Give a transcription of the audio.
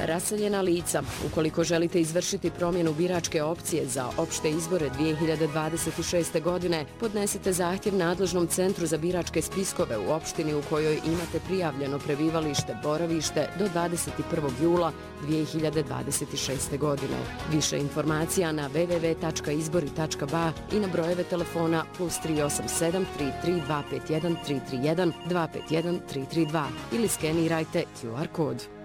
Raseljena lica. Ukoliko želite izvršiti promjenu biračke opcije za opšte izbore 2026. godine, podnesite zahtjev nadležnom centru za biračke spiskove u opštini u kojoj imate prijavljeno prebivalište, boravište do 21. jula 2026. godine. Više informacija na www.izbori.ba i na brojeve telefona +387 33251 331 251 332 ili skenirajte QR kod.